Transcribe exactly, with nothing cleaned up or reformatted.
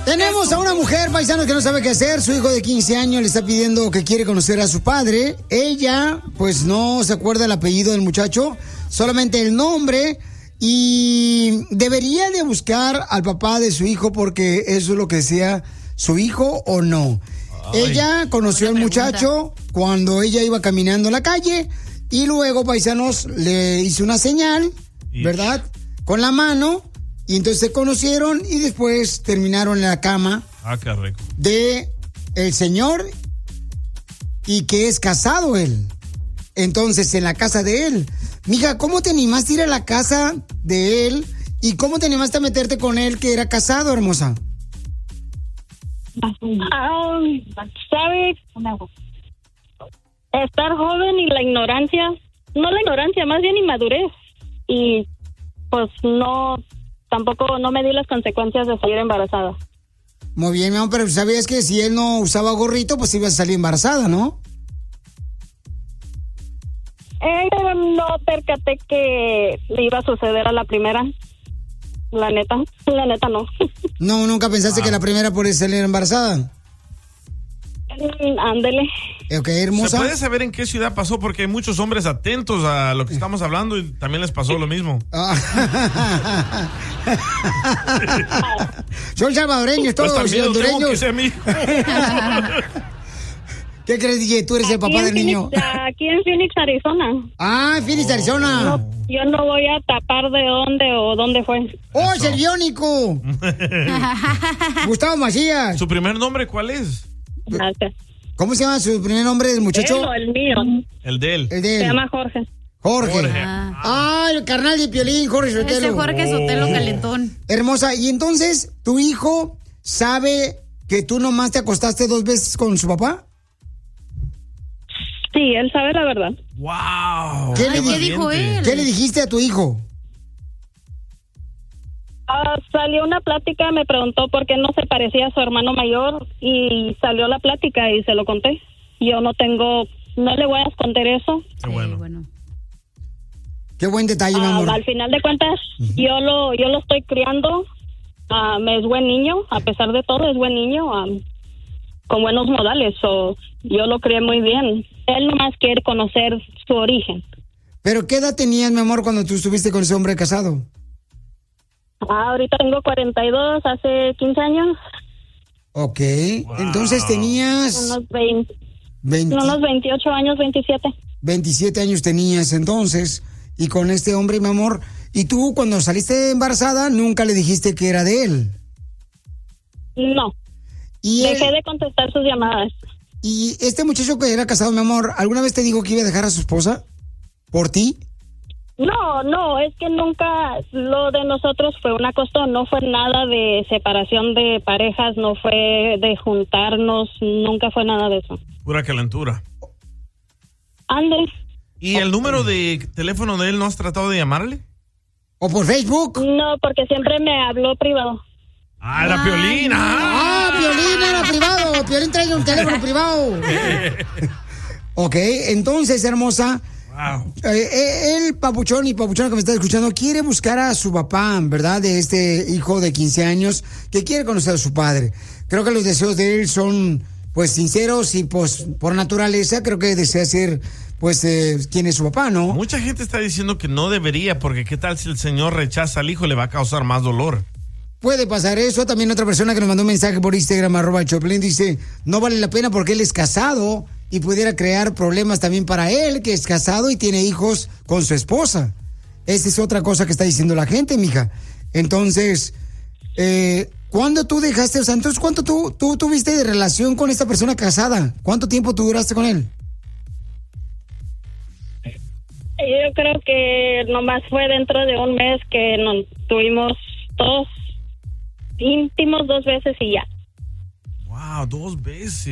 Tenemos a una mujer, paisano, que no sabe qué hacer. Su hijo de quince años le está pidiendo que quiere conocer a su padre. Ella, pues, no se acuerda el apellido del muchacho, solamente el nombre. Y debería de buscar al papá de su hijo porque eso es lo que decía su hijo o no. Ay, ella conoció al muchacho cuando ella iba caminando en la calle y luego, paisanos, le hizo una señal, ¿verdad? Con la mano. Y entonces se conocieron y después terminaron en la cama. Ah, qué rico. De el señor y que es casado él. Entonces, en la casa de él. Mija, ¿cómo te animaste a ir a la casa de él? ¿Y cómo te animaste a meterte con él que era casado, hermosa? Um, ¿Sabes? Estar joven y la ignorancia. No la ignorancia, más bien inmadurez. Y pues no... Tampoco no me di las consecuencias de salir embarazada. Muy bien, mi amor, pero sabías que si él no usaba gorrito, pues ibas a salir embarazada, ¿no? Eh, no percaté que le iba a suceder a la primera. La neta, la neta no. No, nunca pensaste ah. que la primera podía salir embarazada. Ándele. Ok, hermosa. ¿Se puede saber en qué ciudad pasó? Porque hay muchos hombres atentos a lo que estamos hablando y también les pasó lo mismo. Son salvadoreños todos, pues y hondureños. Que sea mi hijo. ¿Qué crees, D J? Tú eres aquí el papá del Phoenix, niño. Aquí en Phoenix, Arizona. Ah, en Phoenix, Arizona. No, yo no voy a tapar de dónde o dónde fue. ¡Oh, es el biónico! Gustavo Macías. ¿Su primer nombre cuál es? Gracias. ¿Cómo se llama su primer nombre del muchacho? Él o el mío. El de él. El de él. Se llama Jorge. Jorge. Jorge. Ah. ah, el carnal de Piolín, Jorge Sotelo. Ese Jorge Sotelo calentón. Hermosa, y entonces, ¿tu hijo sabe que tú nomás te acostaste dos veces con su papá? Sí, él sabe la verdad. ¡Wow! ¿Qué, Ay, le, ¿qué dijo él? ¿Qué le dijiste a tu hijo? Uh, salió una plática, me preguntó por qué no se parecía a su hermano mayor y salió la plática y se lo conté. Yo no tengo, no le voy a esconder eso. Qué bueno. Sí, bueno. Qué buen detalle, mi amor. Uh, al final de cuentas, uh-huh. yo lo yo lo estoy criando. Uh, es buen niño, a pesar de todo, es buen niño, um, con buenos modales. So, yo lo crié muy bien. Él nomás quiere conocer su origen. ¿Pero qué edad tenías, mi amor, cuando tú estuviste con ese hombre casado? Ah, ahorita tengo cuarenta y dos, hace quince años. Ok, wow. Entonces tenías... Unos, veinte, veinte, unos veintiocho años, veintisiete. veintisiete años tenías entonces, y con este hombre, mi amor. ¿Y tú, cuando saliste embarazada, nunca le dijiste que era de él? No. ¿Y Dejé él... de contestar sus llamadas. ¿Y este muchacho que era casado, mi amor, alguna vez te dijo que iba a dejar a su esposa por ti? No, no, es que nunca, lo de nosotros fue una costón, no fue nada de separación de parejas, no fue de juntarnos, nunca fue nada de eso. Pura calentura. Ande. ¿Y el número de teléfono de él no has tratado de llamarle? ¿O por Facebook? No, porque siempre me habló privado. Ah, era Piolín. Ah, Piolín era privado. Piolín trae un teléfono privado. Ok, entonces, hermosa... Wow. Eh, el papuchón y papuchona que me está escuchando quiere buscar a su papá, ¿verdad? De este hijo de quince años que quiere conocer a su padre. Creo que los deseos de él son, pues, sinceros y, pues, por naturaleza, creo que desea ser, pues, eh, quién es su papá, ¿no? Mucha gente está diciendo que no debería, porque qué tal si el señor rechaza al hijo, le va a causar más dolor. Puede pasar eso. También otra persona que nos mandó un mensaje por Instagram, arroba Choplin, dice, no vale la pena porque él es casado y pudiera crear problemas también para él, que es casado y tiene hijos con su esposa. Esa es otra cosa que está diciendo la gente, mija. Entonces, eh, ¿cuándo tú dejaste, o sea, entonces, ¿cuánto tú, tú tuviste de relación con esta persona casada? ¿Cuánto tiempo tú duraste con él? Yo creo que nomás fue dentro de un mes que nos tuvimos dos íntimos dos veces y ya. Wow, dos veces.